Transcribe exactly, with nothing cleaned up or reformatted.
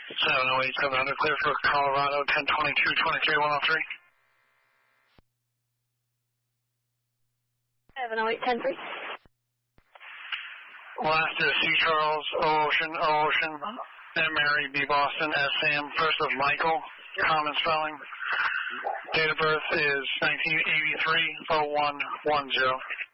seven oh eight, seven hundred, clear for Colorado, ten twenty-two, twenty-three, one oh three. seven oh eight, ten three. Last is C. Charles, O. Ocean, O. Ocean, M. Mary, B. Boston, S. Sam, first of Michael, common spelling. Date of birth is nineteen eighty-three, oh one one zero.